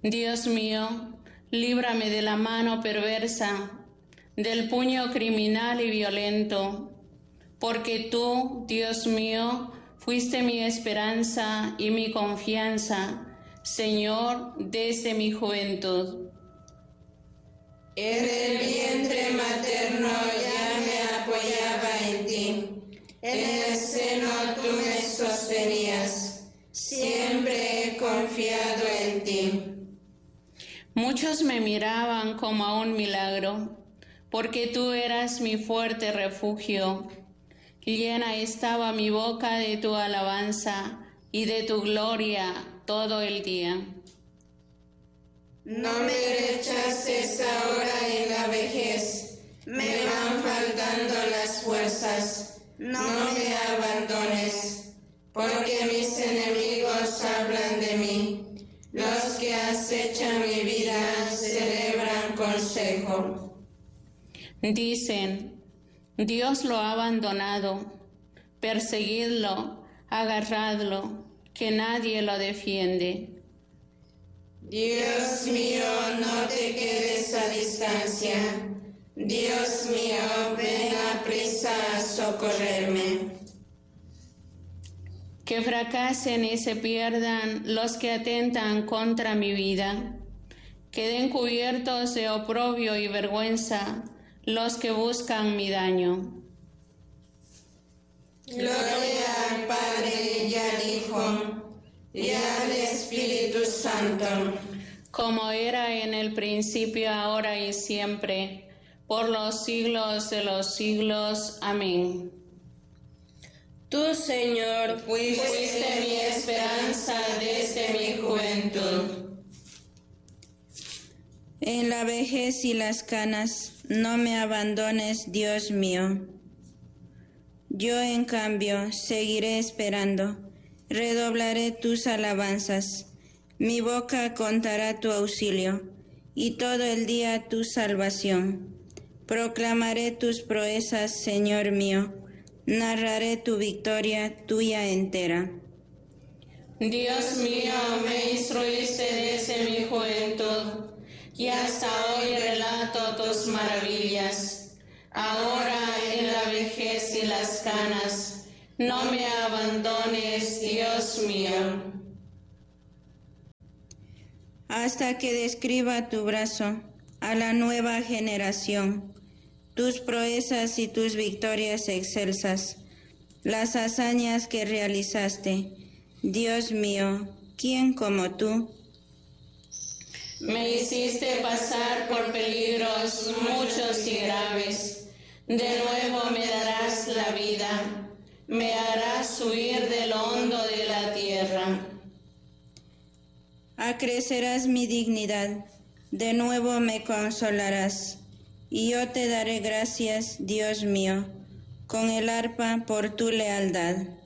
Dios mío, líbrame de la mano perversa, del puño criminal y violento, porque tú, Dios mío, fuiste mi esperanza y mi confianza, Señor, desde mi juventud. En el vientre materno ya me apoyaba en ti, en el seno tú me sostenías, siempre he confiado en ti. Muchos me miraban como a un milagro, porque tú eras mi fuerte refugio. Llena estaba mi boca de tu alabanza y de tu gloria todo el día. No me rechaces ahora en la vejez, me van faltando las fuerzas, no me abandones, porque mis enemigos hablan de mí, los que acechan mi vida celebran consejo. Dicen, Dios lo ha abandonado, perseguidlo, agarradlo, que nadie lo defiende. Dios mío, no te quedes a distancia. Dios mío, ven aprisa a socorrerme. Que fracasen y se pierdan los que atentan contra mi vida. Queden cubiertos de oprobio y vergüenza los que buscan mi daño. Gloria al Padre y al Hijo y al Espíritu Santo, como era en el principio, ahora y siempre, por los siglos de los siglos. Amén. Tú, Señor, fuiste mi esperanza desde mi juventud. En la vejez y las canas, no me abandones, Dios mío. Yo, en cambio, seguiré esperando, redoblaré tus alabanzas. Mi boca contará tu auxilio, y todo el día tu salvación. Proclamaré tus proezas, Señor mío, narraré tu victoria tuya entera. Dios mío, me instruiste desde mi juventud, y hasta hoy relato tus maravillas. Ahora en la vejez y las canas, no me abandones, Dios mío. Hasta que describa tu brazo a la nueva generación, tus proezas y tus victorias excelsas, las hazañas que realizaste. Dios mío, ¿quién como tú? Me hiciste pasar por peligros muchos y graves. De nuevo me darás la vida, me harás huir de lo hondo de la tierra. Acrecerás mi dignidad, de nuevo me consolarás, y yo te daré gracias, Dios mío, con el arpa por tu lealtad.